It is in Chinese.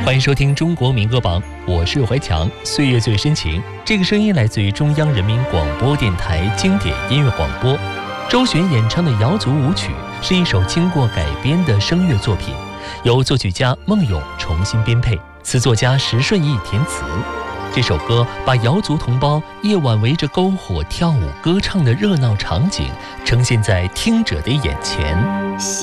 欢迎收听中国民歌榜，我是怀强。岁月最深情，这个声音来自于中央人民广播电台经典音乐广播。周璇演唱的瑶族舞曲是一首经过改编的声乐作品，由作曲家孟咏重新编配，词作家石顺义填词。这首歌把瑶族同胞夜晚围着篝火跳舞歌唱的热闹场景呈现在听者的眼前。